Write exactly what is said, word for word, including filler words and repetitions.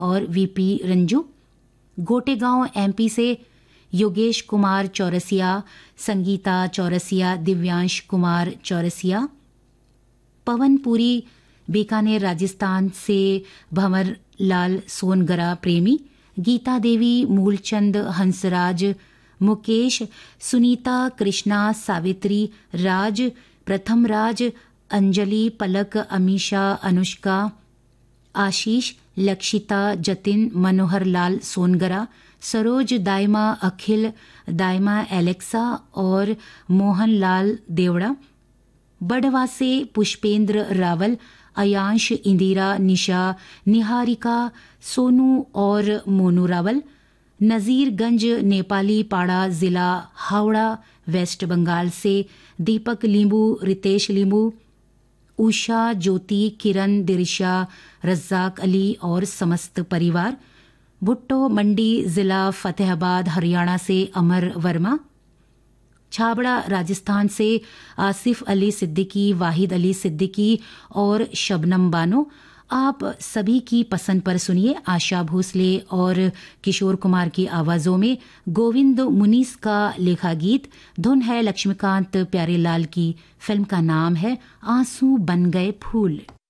और VP Ranju. Gotegaon MP से योगेश कुमार चौरसिया, संगीता चौरसिया, दिव्यांश कुमार चौरसिया। पवनपुरी बीकानेर राजस्थान से भंवर लाल सोनगरा प्रेमी, गीता देवी मूलचंद हंसराज, मुकेश, सुनीता, कृष्णा, सावित्री, राज, प्रथम राज, अंजलि, पलक, अमीशा, अनुष्का, आशीष, लक्षिता, जतिन, मनोहर लाल सोनगरा, सरोज, दायमा, अखिल, दायमा, एलेक्सा और मोहन लाल देवड़ा। बड़वा से पुष्पेंद्र रावल, अयांश, इंदिरा, निशा, निहारिका, सोनू और मोनू रावल। नजीरगंज नेपाली पाड़ा जिला हावड़ा वेस्ट बंगाल से दीपक लींबू, रितेश लींबू, उषा, ज्योति, किरण, दिरिशा, रज्जाक अली और समस्त परिवार। भुट्टो मंडी जिला फतेहाबाद हरियाणा से अमर वर्मा। छाबड़ा राजस्थान से आसिफ अली सिद्दीकी, वाहिद अली सिद्दीकी और शबनम बानो। आप सभी की पसंद पर सुनिए आशा भोसले और किशोर कुमार की आवाजों में गोविंद मुनीस का लेखा गीत। धुन है लक्ष्मीकांत प्यारेलाल की। फिल्म का नाम है आंसू बन गए फूल।